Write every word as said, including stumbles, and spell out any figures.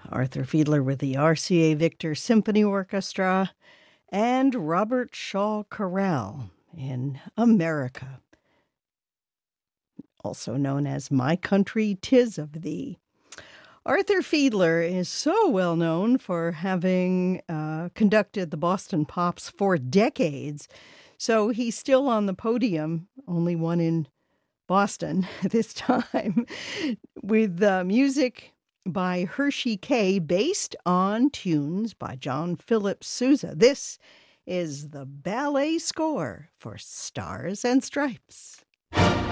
Arthur Fiedler with the R C A Victor Symphony Orchestra, and Robert Shaw Chorale in America, also known as My Country 'Tis of Thee. Arthur Fiedler is so well known for having uh, conducted the Boston Pops for decades, so he's still on the podium, only one in Boston this time, with uh, music by Hershey Kay based on tunes by John Philip Sousa. This is the ballet score for Stars and Stripes.